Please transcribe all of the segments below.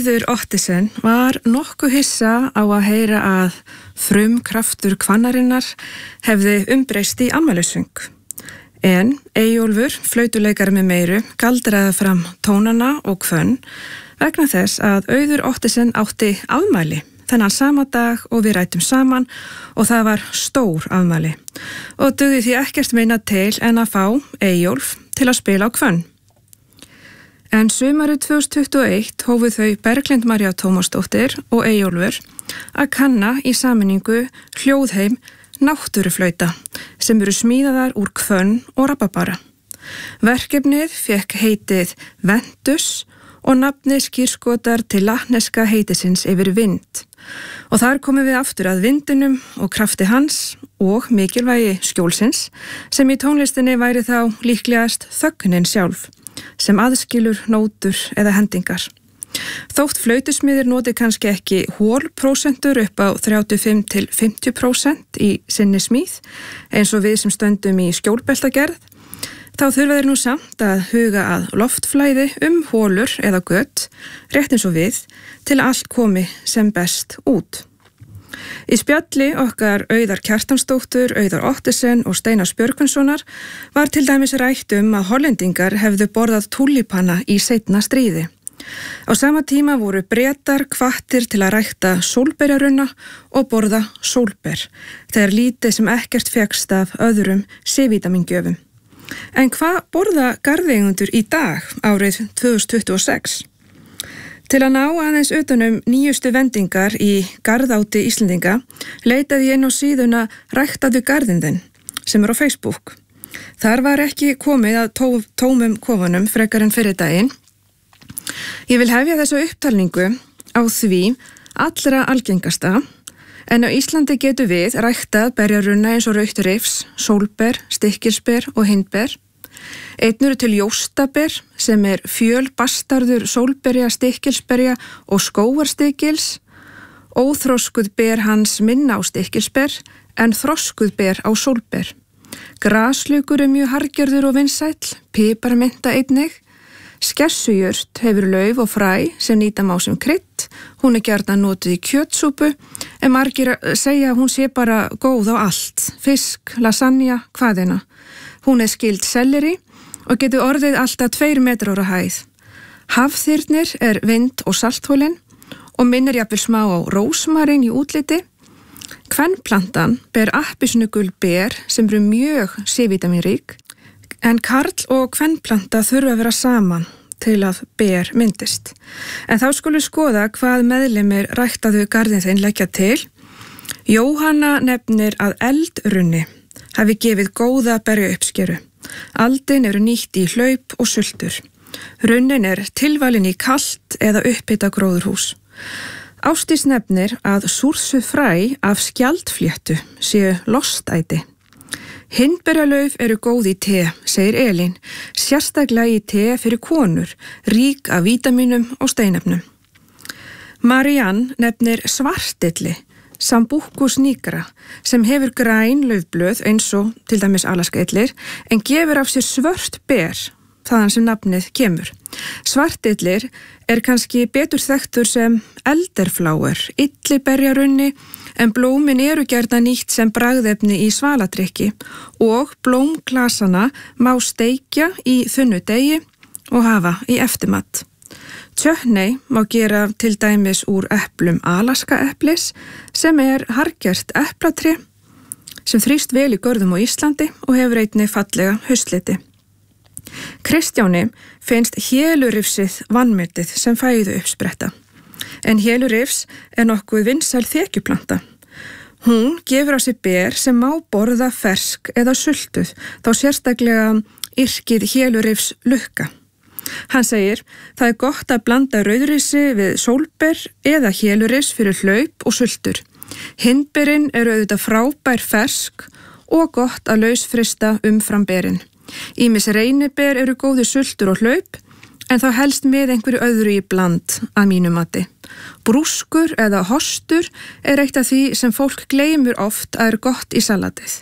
Auður Ottesen var nokkuð hissa á að heyra að frumkraftur kvannarinnar hefði umbreyst í afmælisöng. En Eyjólfur, flautuleikari með meiru, galdraði fram tónana og hvönn vegna þess að Auður Ottesen átti afmæli þennan sama dag og við rættum saman og það var stór afmæli og dugði því ekkert meina til en að fá Eyjólf til að spila á hvönn. En sumarið 2021 hófu þau Berglind María Tómasdóttir og Eyjólfur að kanna í sameiningu hljóðheim náttúruflauta sem eru smíðaðar úr hvönn og rabarbara. Verkefnið fékk heitið Ventus og nafnið skírskotar til latneska heitisins yfir vind. Og þar komum við aftur að vindinum og krafti hans og mikilvægi skjólsins sem í tónlistinni væri þá líklegast þögnin sjálf sem aðskilur nótur eða hendingar. Þótt flautusmiðir noti kannski ekki hólprósentur upp á 35–50% í sinni smíð eins og við sem stöndum í skjólbeltagerð, þá þurfa þeir nú samt að huga að loftflæði hólur eða gött, rétt eins og við, til að allt komi sem best út. Í spjalli okkar Auðar Kjartansdóttur, Auðar Ottesen og Steinars Björgvinssonar var til dæmis rætt að hollendingar hefðu borðað túlípana í seinna stríði. Á sama tíma voru Bretar hvattir til að rækta sólberjarunna og borða sólber, þegar lítið sem ekkert fékkst af öðrum C-vítamingjöfum. En hvað borða garðeigendur í dag árið 2026? Til að ná aðeins utanum nýjustu vendingar í garðáti Íslendinga leitaði ég inn á síðuna Ræktaðu garðinn þinn sem er á Facebook. Þar var ekki komið að tómum kofunum frekar en fyrir daginn. Ég vil hefja þessa upptalningu á því allra algengasta, en á Íslandi getur við ræktað berjarunna eins og rautt rifs, sólber, stykkilsber og hindber. Einn eru til jóstaber sem er fjölbastarður sólberja, stykkilsberja og skógarstykkils. Óþroskuð ber hans minna á stykkilsber en þroskuð ber á sólber. Graslukur er mjög harðgerður og vinsæll, piparmynta einnig. Skessujurt hefur lauf og fræ sem nýta má sem krydd. Hún er gjarnan notuð í kjötsúpu en margir segja að hún sé bara góð á allt. Fisk, lasagna, hvaðina. Hún er skyld selleri og getur orðið alltaf 2 metrar á hæð. Hafþyrnir er vind- og salthólin og minnir jafnvel smá á rósmarín í útliti. Kvenplantan ber appelsínugul ber sem eru mjög C-vítamínrík, en karl og kvenplanta þurfa að vera saman til að ber myndist. En þá skulum skoða hvað meðlimir Ræktaðu garðinn þinn leggja til. Jóhanna nefnir að eldrunni hafi gefið góða berjauppskeru. Aldin eru nýtt í hlaup og sultur. Runnin er tilvalin í kalt eða upphita gróðurhús. Ásdís nefnir að súrsuð fræ af skjaldfléttu séu lostæti. Hindberjalauf eru góð í te, segir Elín, sérstaklega í te fyrir konur, rík af vítamínum og steinefnum. Marianne nefnir svartilli, Sambucus nigra, sem hefur græn laufblöð eins og til dæmis alaskaillir, en gefur af sér svört ber, þaðan sem nafnið kemur. Svartillir er kannski betur þekktur sem elderfláer, illiberjarunni, en blómin eru gjarnan nýtt sem bragðefni í svaladrykki og blómglasana má steikja í þunnu degi og hafa í eftirmat. Tjötnei má gera til dæmis úr eplum alaskaeplis sem er harðgert eplatri sem þrýst vel í görðum á Íslandi og hefur einnig fallega haustliti. Kristjáni finnst hélurifsið vanmetið sem fæðu uppspretta, en hélurifs er nokkuð vinsæl þekjuplanta. Hún gefur á sig ber sem má borða fersk eða sultuð, þá sérstaklega yrkið hélurifs lukka. Hann segir, það er gott að blanda rauðrisi við sólber eða hélurifs fyrir hlaup og sultur. Hindberin eru auðvitað frábær fersk og gott að lausfrista umfram berin. Ýmis reyniber eru góði sultur og hlaup, en þá helst með einhverju öðru í bland að mínu mati. Brúskur eða hostur er eitt af því sem fólk gleymur oft að er gott í salatið.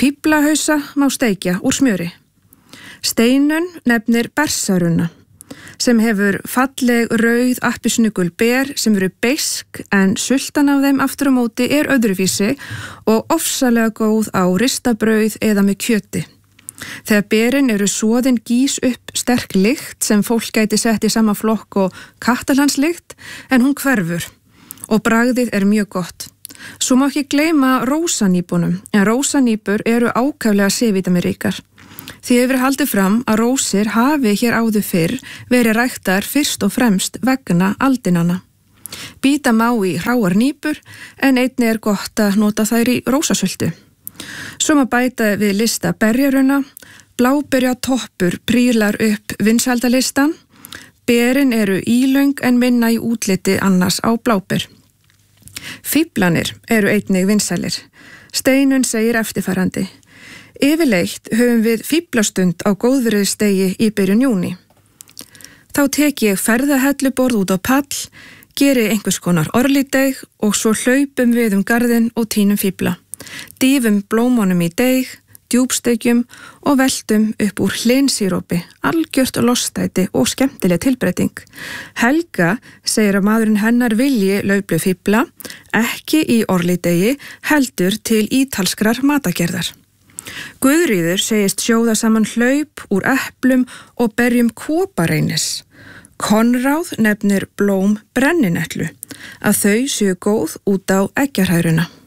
Fíflahausa má steikja úr smjöri. Steinun nefnir bersarunna. sem hefur falleg rauð appelsínugul ber sem eru beisk en sultan af þeim aftur á móti er öðruvísi og ofsalega góð á ristabrauð eða með kjöti. Þegar berin eru soðin gís upp sterk lykt sem fólk gæti sett í sama flokk og kattarlandslykt en hún hverfur og bragðið er mjög gott. Svo má ekki gleyma rósanýpunum en rósanýpur eru ákaflega C-vitaminríkar. Því hefur haldið fram að rósir hafi hér áður fyrr verið ræktar fyrst og fremst vegna aldinanna. Bíta má í hráar nýpur en einnig er gott að nota þær í rósasöldu. Svo má bæta við lista berjaruna, bláberja toppur prílar upp vinsældalistan, berin eru ílöng en minna í útliti annars á bláber. Fíflanir eru einnig vinsælir. Steinun segir eftirfarandi. Yfirleitt höfum við fíflastund á góðviðrisdegi í byrjun júní. Þá tek ég ferðahelluborð út á pall, geri einhvers konar orlídeig og svo hlaupum við garðinn og tínum fífla. Dýfum blómunum í deig, djúpsteikjum og veltum upp úr hlynsírópi, algjört lostæti og skemmtileg tilbreyting. Helga segir að maðurinn hennar vilji lauplu fífla, ekki í orlídegi, heldur til ítalskrar matagerðar. Guðríður segist sjóða saman hlaup úr eplum og berjum kópareynis. Konráð nefnir blóm brenninetlu, að þau séu góð út á eggjarhæruna.